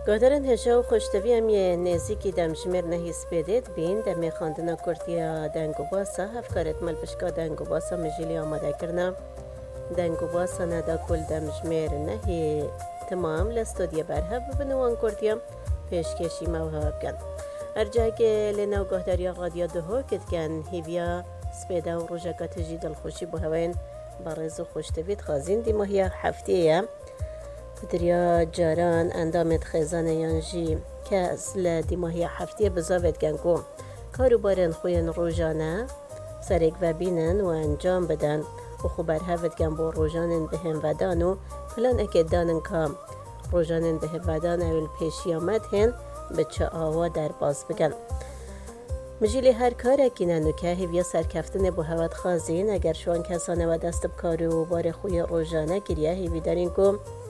گادرن هجا و خوشتوی هم یه نزیکی دمجمر نهیس بدید بین دمی خاندنا کرتیا دنگو باسا هفکارت ملبشکا دنگو باسا مجیلی آماده کرنا دنگو باسا ندا کل دمجمر نهی تمام لستودیا برها ببنوان کرتیا پیشکشی موها بکن ارجاگه لناو گهداریا غادیا دهو کت کن هیویا سپیدا و روژاکا تجید الخوشی بوهوین برز و خوشتویت خازین دی ماهیا هفتیه دریا جاران اندامت خزان یانجی که از لدیماهی هفتیه بزاوت گنگو کارو بارن خوین روزانه سرک و بینن و انجام بدن و خبر هفت گن با روزانن بهم ودان و پلان اکد دانن کام روزانن بهم ودان اول پیشی آمد هن به چه آوا در باز بگن مجیلی هر کار اکینن که هیویا سرکفتن بو هوت خازین اگر شوان کسانه و دست بکارو و بار خوی روزانه گریه هیوی دارین کم